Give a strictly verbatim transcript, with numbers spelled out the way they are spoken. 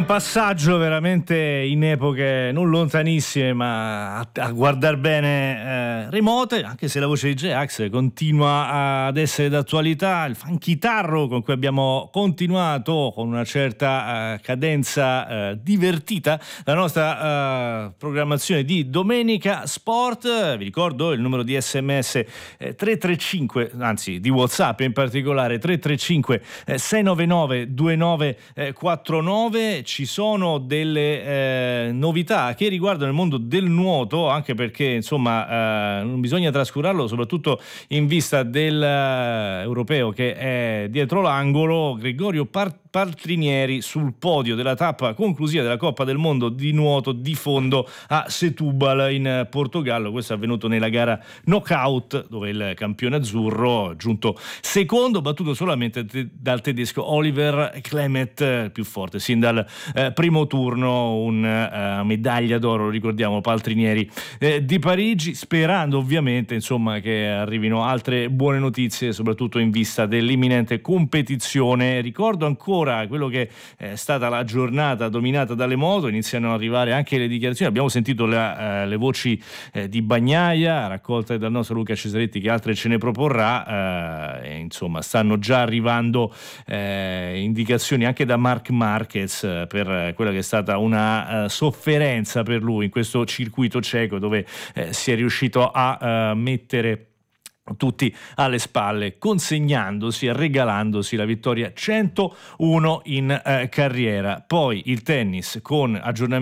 un passaggio veramente in epoche non lontanissime, ma a, a guardar bene eh, remote, anche se la voce di J-Ax continua ad essere d'attualità. Il funky tarro con cui abbiamo continuato con una certa eh, cadenza eh, divertita la nostra eh, programmazione di Domenica Sport. Vi ricordo il numero di sms eh, tre tre cinque, anzi di WhatsApp in particolare, tre tre cinque eh, sei nove nove due nove quattro nove. Ci sono delle eh, novità che riguardano il mondo del nuoto, anche perché insomma eh, non bisogna trascurarlo, soprattutto in vista del uh, europeo che è dietro l'angolo. Gregorio Par- Paltrinieri sul podio della tappa conclusiva della Coppa del Mondo di nuoto di fondo a Setúbal in Portogallo. Questo è avvenuto nella gara knockout, dove il campione azzurro, giunto secondo, battuto solamente te- dal tedesco Oliver Klemet, più forte sin dal eh, primo turno. Un uh, medaglia d'oro, ricordiamo, Paltrinieri eh, di Parigi, sperando ovviamente insomma che arrivino altre buone notizie, soprattutto in vista dell'imminente competizione. Ricordo ancora quello che è stata la giornata dominata dalle moto, iniziano ad arrivare anche le dichiarazioni, abbiamo sentito la, eh, le voci eh, di Bagnaia raccolte dal nostro Luca Cesaretti, che altre ce ne proporrà, eh, e insomma stanno già arrivando eh, indicazioni anche da Marc Marquez eh, per quella che è stata una uh, sofferenza per lui in questo circuito ceco, dove eh, si è riuscito a uh, mettere tutti alle spalle, consegnandosi e regalandosi la vittoria centouno in eh, carriera. Poi il tennis con aggiornamenti